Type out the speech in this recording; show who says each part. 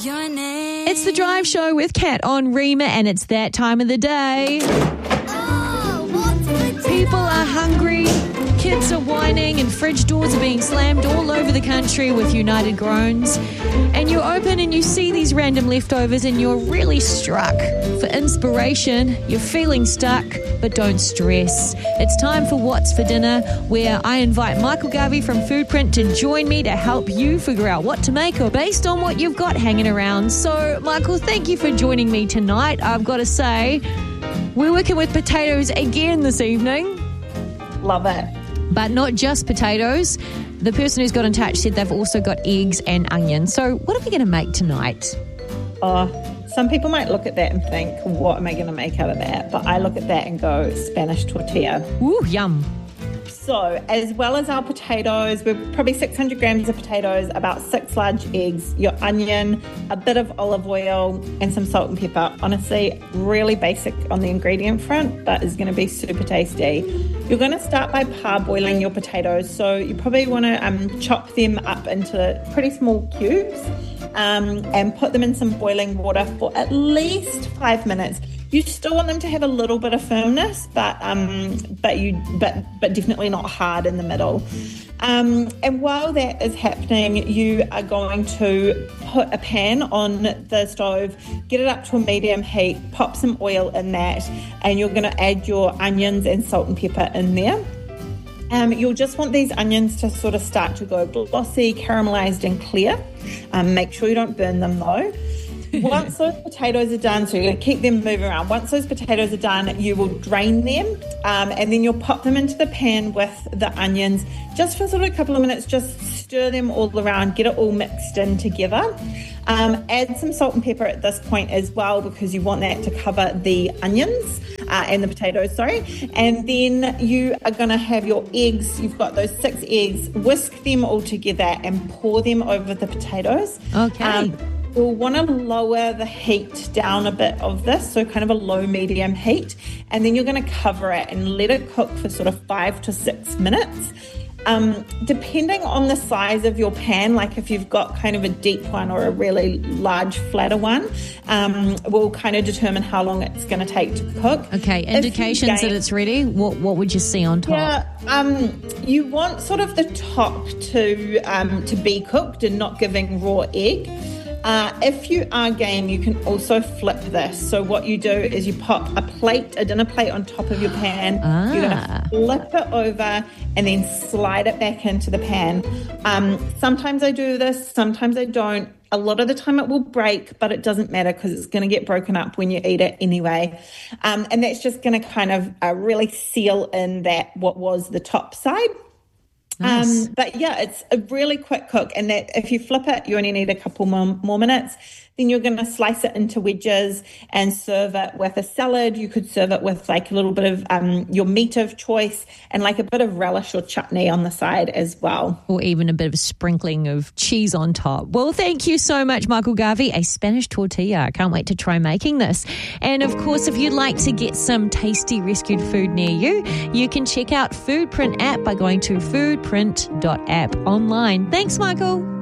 Speaker 1: your name.
Speaker 2: It's The Drive Show with Kat on Rima, and it's that time of the day.
Speaker 1: Oh, what's for
Speaker 2: People are hungry, kids are whining, and fridge doors are being slammed all over the country with united groans. And you open and you see these random leftovers and you're really struck. For inspiration, you're feeling stuck, but don't stress. It's time for What's for Dinner, where I invite Michael Garvey from Foodprint to join me to help you figure out what to make or based on what you've got hanging around. So, Michael, thank you for joining me tonight. I've got to say, we're working with potatoes again this evening.
Speaker 3: Love it.
Speaker 2: But not just potatoes. The person who's got in touch said they've also got eggs and onions. So what are we going to make tonight?
Speaker 3: Oh, some people might look at that and think, what am I going to make out of that? But I look at that and go, Spanish tortilla.
Speaker 2: Ooh, yum.
Speaker 3: So, as well as our potatoes, we're probably 600 grams of potatoes, about 6 large eggs, your onion, a bit of olive oil, and some salt and pepper. Honestly, really basic on the ingredient front, but is going to be super tasty. You're going to start by parboiling your potatoes. So, you probably want to chop them up into pretty small cubes and put them in some boiling water for at least 5 minutes. You still want them to have a little bit of firmness, but definitely not hard in the middle. And while that is happening, you are going to put a pan on the stove, get it up to a medium heat, pop some oil in that, and you're going to add your onions and salt and pepper in there. You'll just want these onions to sort of start to go glossy, caramelized and clear. Make sure you don't burn them though. Once those potatoes are done, so you're going to keep them moving around. Once those potatoes are done, you will drain them and then you'll pop them into the pan with the onions just for sort of a couple of minutes. Just stir them all around, get it all mixed in together. Add some salt and pepper at this point as well, because you want that to cover the onions and the potatoes, And then you are going to have your eggs. You've got those 6 eggs. Whisk them all together and pour them over the potatoes.
Speaker 2: Okay.
Speaker 3: You'll want to lower the heat down a bit of this, so kind of a low-medium heat, and then you're going to cover it and let it cook for sort of 5 to 6 minutes. Depending on the size of your pan, like if you've got kind of a deep one or a really large, flatter one, will kind of determine how long it's going to take to cook.
Speaker 2: Okay, indications that it's ready. What would you see on top?
Speaker 3: Yeah, you want sort of the top to be cooked and not giving raw egg. If you are game, you can also flip this. So what you do is you pop a dinner plate on top of your pan. You're going to flip it over and then slide it back into the pan. Sometimes I do this, sometimes I don't. A lot of the time it will break, but it doesn't matter because it's going to get broken up when you eat it anyway. And that's just going to kind of really seal in that what was the top side.
Speaker 2: Nice.
Speaker 3: But yeah, it's a really quick cook, and that if you flip it, you only need a couple more minutes. Then you're going to slice it into wedges and serve it with a salad. You could serve it with like a little bit of your meat of choice and like a bit of relish or chutney on the side as well.
Speaker 2: Or even a bit of a sprinkling of cheese on top. Well, thank you so much, Michael Garvey. A Spanish tortilla. I can't wait to try making this. And of course, if you'd like to get some tasty rescued food near you, you can check out Foodprint app by going to foodprint.app online. Thanks, Michael.